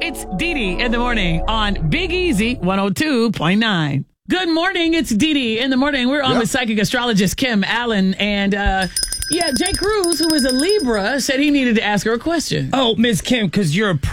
It's Dee Dee in the morning on Big Easy 102.9. Good morning. It's Dee Dee in the morning. We're on with psychic astrologist Kim Allen. And Jay Cruz, who is a Libra, said he needed to ask her a question. Oh, Miss Kim, because you're a